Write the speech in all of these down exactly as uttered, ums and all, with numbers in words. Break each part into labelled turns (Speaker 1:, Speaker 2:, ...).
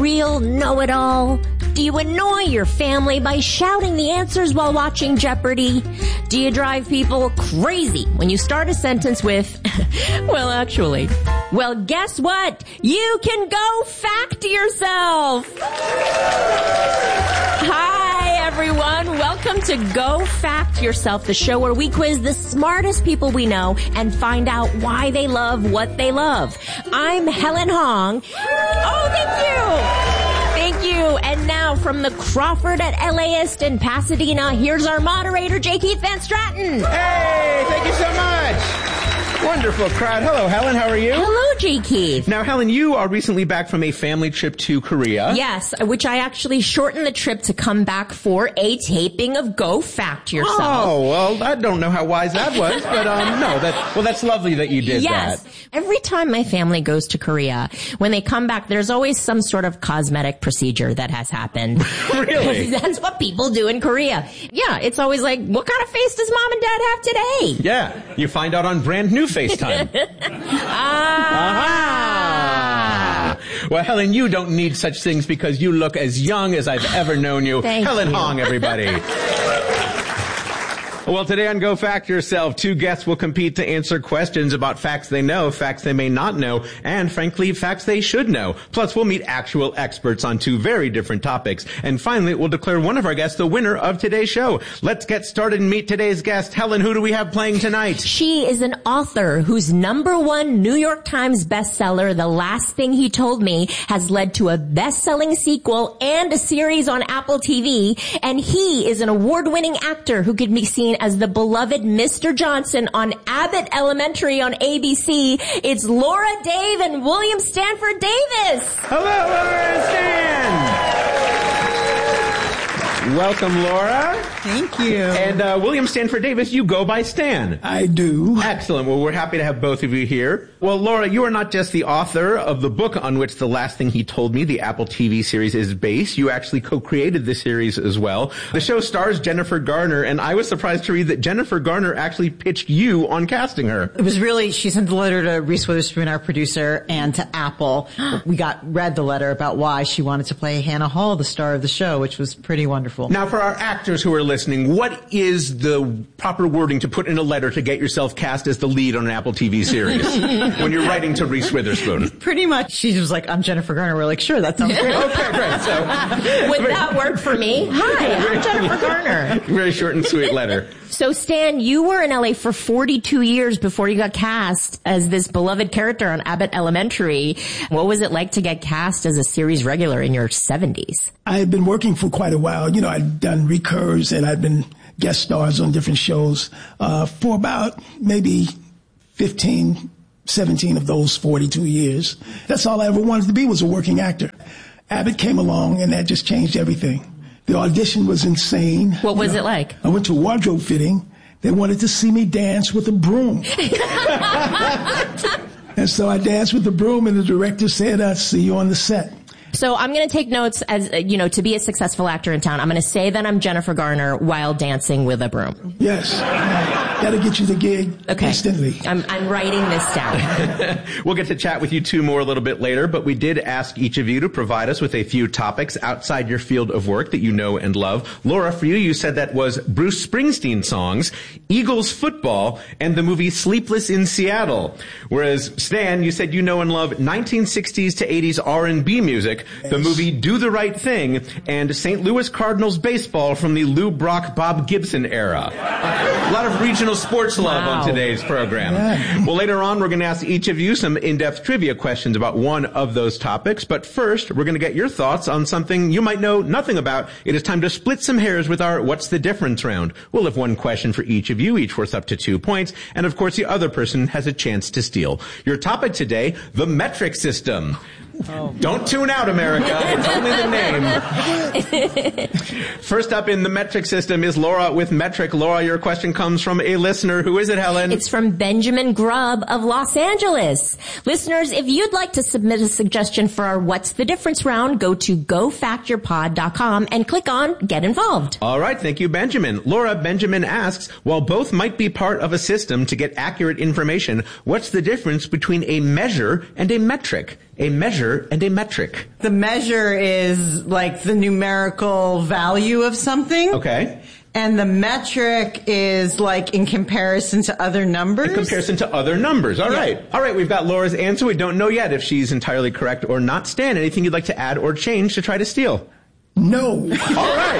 Speaker 1: real know-it-all? Do you annoy your family by shouting the answers while watching Jeopardy? Do you drive people crazy when you start a sentence with, well, actually? Well, guess what? You can go fact yourself! Hi, everyone. Welcome to Go Fact Yourself, the show where we quiz the smartest people we know and find out why they love what they love. I'm Helen Hong. Oh, thank you! Thank you. And now from the Crawford at LAist in Pasadena, here's our moderator, J. Keith Van Stratton.
Speaker 2: Hey, thank you so much. Wonderful crowd. Hello, Helen. How are you?
Speaker 1: Hello, J. Keith.
Speaker 2: Now, Helen, you are recently back from a family trip to Korea.
Speaker 1: Yes, which I actually shortened the trip to come back for a taping of Go Fact Yourself.
Speaker 2: Oh, well, I don't know how wise that was, but um, no, that well, that's lovely that you did
Speaker 1: yes.
Speaker 2: that. Yes.
Speaker 1: Every time my family goes to Korea, when they come back, there's always some sort of cosmetic procedure that has happened.
Speaker 2: Really?
Speaker 1: That's what people do in Korea. Yeah, it's always like, what kind of face does mom and dad have today?
Speaker 2: Yeah, you find out on brand new FaceTime.
Speaker 1: ah.
Speaker 2: Aha! Well, Helen, you don't need such things because you look as young as I've ever known you.
Speaker 1: Thank
Speaker 2: Helen
Speaker 1: you.
Speaker 2: Hong, everybody. Well, today on Go Fact Yourself, two guests will compete to answer questions about facts they know, facts they may not know, and frankly, facts they should know. Plus, we'll meet actual experts on two very different topics. And finally, we'll declare one of our guests the winner of today's show. Let's get started and meet today's guest. Helen, who do we have playing tonight?
Speaker 1: She is an author whose number one New York Times bestseller, The Last Thing He Told Me, has led to a best-selling sequel and a series on Apple T V. And he is an award-winning actor who can be seen as the beloved Mister Johnson on Abbott Elementary on A B C. It's Laura Dave and William Stanford Davis.
Speaker 2: Hello, Laura and Stan. Welcome, Laura.
Speaker 3: Thank you.
Speaker 2: And uh, William Stanford Davis, you go by Stan.
Speaker 3: I do.
Speaker 2: Excellent. Well, we're happy to have both of you here. Well, Laura, you are not just the author of the book on which The Last Thing He Told Me, the Apple T V series, is based. You actually co-created the series as well. The show stars Jennifer Garner, and I was surprised to read that Jennifer Garner actually pitched you on casting her.
Speaker 3: It was really, she sent the letter to Reese Witherspoon, our producer, and to Apple. We got read the letter about why she wanted to play Hannah Hall, the star of the show, which was pretty wonderful.
Speaker 2: Now, for our actors who are listening, what is the proper wording to put in a letter to get yourself cast as the lead on an Apple T V series when you're writing to Reese Witherspoon?
Speaker 3: Pretty much, she was like, I'm Jennifer Garner. We're like, sure, that sounds great.
Speaker 2: Okay, great. So,
Speaker 1: Would that work for me? Hi, I'm Jennifer Garner.
Speaker 2: Very short and sweet letter.
Speaker 1: So, Stan, you were in L A for forty-two years before you got cast as this beloved character on Abbott Elementary. What was it like to get cast as a series regular in your seventies?
Speaker 4: I had been working for quite a while. You know, I'd done recurs and I'd been guest stars on different shows uh for about maybe fifteen, seventeen of those forty-two years. That's all I ever wanted to be, was a working actor. Abbott came along and that just changed everything. The audition was insane.
Speaker 1: What was you know, it like?
Speaker 4: I went to wardrobe fitting. They wanted to see me dance with a broom. And so I danced with the broom, and the director said, I'll see you on the set.
Speaker 1: So I'm going to take notes as, uh, you know, to be a successful actor in town. I'm going to say that I'm Jennifer Garner while dancing with a broom.
Speaker 4: Yes. That'll get you the gig
Speaker 1: okay.
Speaker 4: instantly.
Speaker 1: I'm, I'm writing this down.
Speaker 2: We'll get to chat with you two more a little bit later, but we did ask each of you to provide us with a few topics outside your field of work that you know and love. Laura, for you, you said that was Bruce Springsteen songs, Eagles football, and the movie Sleepless in Seattle. Whereas, Stan, you said you know and love nineteen sixties to eighties R and B music, the movie Do the Right Thing, and Saint Louis Cardinals baseball from the Lou Brock, Bob Gibson era. A lot of regional sports love
Speaker 1: wow.
Speaker 2: on today's program.
Speaker 4: Yeah.
Speaker 2: Well, later on, we're going to ask each of you some in-depth trivia questions about one of those topics. But first, we're going to get your thoughts on something you might know nothing about. It is time to split some hairs with our What's the Difference round. We'll have one question for each of you, each worth up to two points. And of course, the other person has a chance to steal. Your topic today, the metric system. Oh. Don't tune out, America. It's only the name. First up in the metric system is Laura with metric. Laura, your question comes from a listener. Who is it, Helen?
Speaker 1: It's from Benjamin Grubb of Los Angeles. Listeners, if you'd like to submit a suggestion for our What's the Difference round, go to go fact your pod dot com and click on Get Involved.
Speaker 2: All right. Thank you, Benjamin. Laura, Benjamin asks, while both might be part of a system to get accurate information, what's the difference between a measure and a metric? A measure and a metric.
Speaker 3: The measure is like the numerical value of something.
Speaker 2: Okay.
Speaker 3: And the metric is like in comparison to other numbers?
Speaker 2: In comparison to other numbers. All yeah. right. All right, we've got Laura's answer. We don't know yet if she's entirely correct or not. Stan, anything you'd like to add or change to try to steal?
Speaker 4: No.
Speaker 2: All right.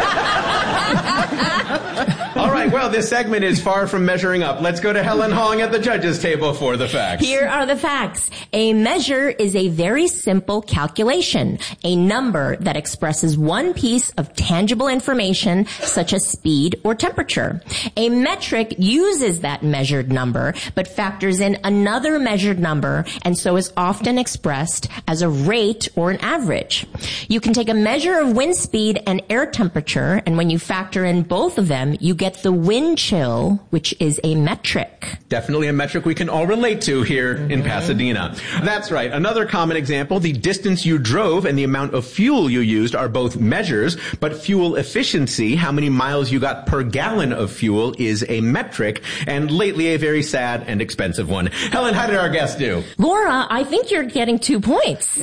Speaker 2: All right, well, this segment is far from measuring up. Let's go to Helen Hong at the judges' table for the facts.
Speaker 1: Here are the facts. A measure is a very simple calculation, a number that expresses one piece of tangible information, such as speed or temperature. A metric uses that measured number, but factors in another measured number, and so is often expressed as a rate or an average. You can take a measure of wind speed and air temperature, and when you factor in both of them, you get the wind chill, which is a metric.
Speaker 2: Definitely a metric we can all relate to here mm-hmm. in Pasadena. That's right. Another common example, the distance you drove and the amount of fuel you used are both measures, but fuel efficiency, how many miles you got per gallon of fuel, is a metric, and lately a very sad and expensive one. Helen, how did our guest do?
Speaker 1: Laura, I think you're getting two points.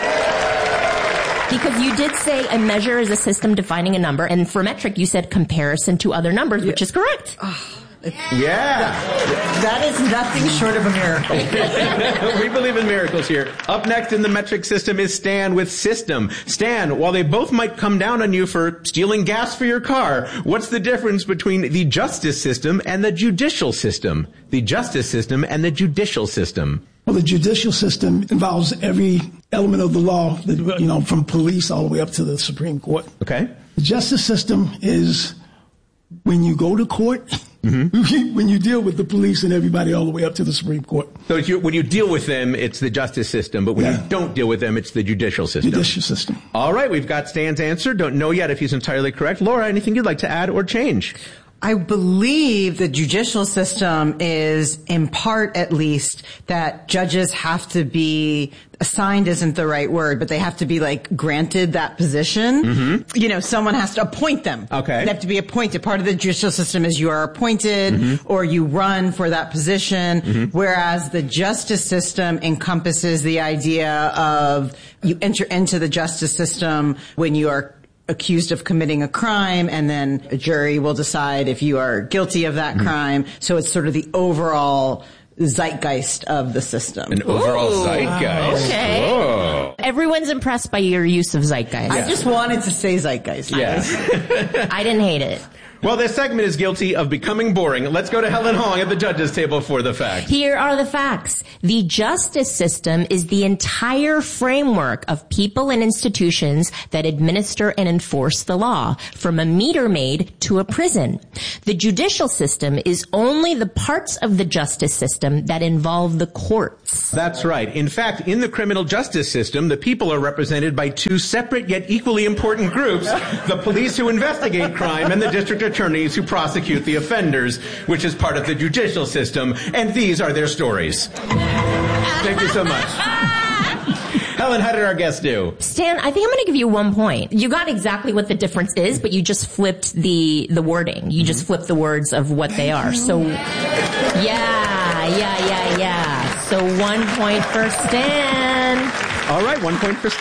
Speaker 1: Because you did say a measure is a system defining a number, and for metric you said comparison to other numbers, yeah. which is correct.
Speaker 3: Oh,
Speaker 2: yeah.
Speaker 3: That, that is nothing short of a miracle.
Speaker 2: We believe in miracles here. Up next in the metric system is Stan with System. Stan, while they both might come down on you for stealing gas for your car, what's the difference between the justice system and the judicial system? The justice system and the judicial system.
Speaker 4: Well, the judicial system involves every element of the law, you know, from police all the way up to the Supreme Court.
Speaker 2: Okay.
Speaker 4: The justice system is when you go to court, mm-hmm. when you deal with the police and everybody all the way up to the Supreme Court.
Speaker 2: So you, when you deal with them, it's the justice system, but when yeah. you don't deal with them, it's the judicial system.
Speaker 4: Judicial system.
Speaker 2: All right, we've got Stan's answer. Don't know yet if he's entirely correct. Laura, anything you'd like to add or change?
Speaker 3: I believe the judicial system is, in part at least, that judges have to be, assigned isn't the right word, but they have to be like granted that position. Mm-hmm. You know, someone has to appoint them.
Speaker 2: Okay.
Speaker 3: They have to be appointed. Part of the judicial system is you are appointed mm-hmm. or you run for that position, mm-hmm. whereas the justice system encompasses the idea of you enter into the justice system when you are accused of committing a crime, and then a jury will decide if you are guilty of that mm-hmm. crime. So it's sort of the overall zeitgeist of the system.
Speaker 2: An overall Ooh, zeitgeist.
Speaker 1: Okay. Whoa. Everyone's impressed by your use of zeitgeist.
Speaker 3: Yeah. I just wanted to say zeitgeist.
Speaker 2: Yeah.
Speaker 1: I didn't hate it.
Speaker 2: Well, this segment is guilty of becoming boring. Let's go to Helen Hong at the judges' table for the facts.
Speaker 1: Here are the facts. The justice system is the entire framework of people and institutions that administer and enforce the law, from a meter maid to a prison. The judicial system is only the parts of the justice system that involve the courts.
Speaker 2: That's right. In fact, in the criminal justice system, the people are represented by two separate yet equally important groups, the police who investigate crime and the district attorneys who prosecute the offenders, which is part of the judicial system, and these are their stories. Thank you so much. Helen, how did our guest do?
Speaker 1: Stan, I think I'm going to give you one point. You got exactly what the difference is, but you just flipped the, the wording. You mm-hmm. just flipped the words of what they are. So, yeah, yeah, yeah, yeah. So one point for Stan.
Speaker 2: All right, one point for Stan.